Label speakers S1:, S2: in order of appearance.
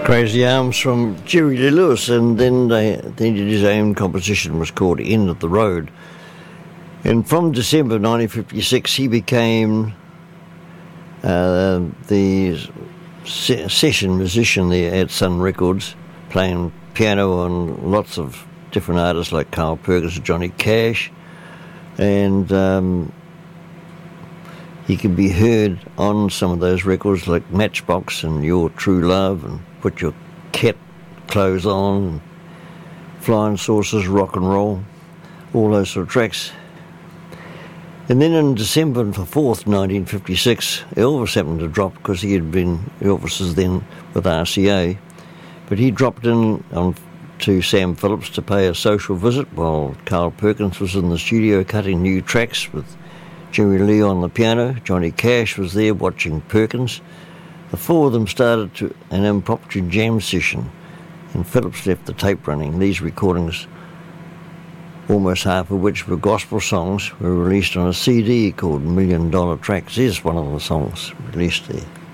S1: Crazy Arms from Jerry Lee Lewis, and then he did his own composition, was called End of the Road. And from December 1956, he became the session musician there at Sun Records, playing piano on lots of different artists like Carl Perkins and Johnny Cash, and he can be heard on some of those records like Matchbox and Your True Love and Put Your Cat Clothes On and Flying Saucers, Rock and Roll, all those sort of tracks. And then in December 4th, 1956, Elvis happened to drop, because Elvis was then with RCA, but he dropped in to Sam Phillips to pay a social visit while Carl Perkins was in the studio cutting new tracks with Jerry Lee on the piano. Johnny Cash was there watching Perkins. The four of them started an impromptu jam session, and Phillips left the tape running. These recordings, almost half of which were gospel songs, were released on a CD called $1 Million Tracks. Here's one of the songs released there.